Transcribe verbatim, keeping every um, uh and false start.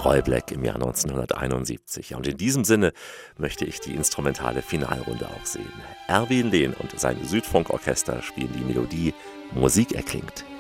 Roy Black im Jahr neunzehnhunderteinundsiebzig. Ja, und in diesem Sinne möchte ich die instrumentale Finalrunde auch sehen. Erwin Lehn und sein Südfunkorchester spielen die Melodie Musik erklingt.